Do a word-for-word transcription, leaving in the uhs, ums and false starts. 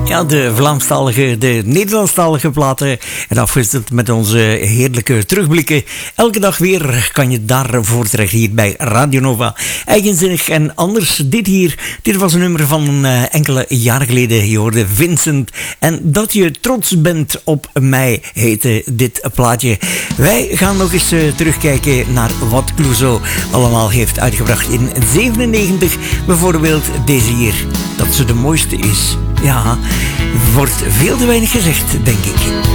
Ja, de Vlaamstalige, de Nederlandstalige platen. En afgewisseld met onze heerlijke terugblikken. Elke dag weer kan je daarvoor terecht hier bij Radio Nova. Eigenzinnig en anders. Dit hier, dit was een nummer van uh, enkele jaren geleden. Je hoorde Vincent. En dat je trots bent op mij, heette dit plaatje. Wij gaan nog eens uh, terugkijken naar wat Clouseau allemaal heeft uitgebracht in zevenennegentig. Bijvoorbeeld deze hier. Dat ze de mooiste is. Ja, wordt veel te weinig gezegd, denk ik.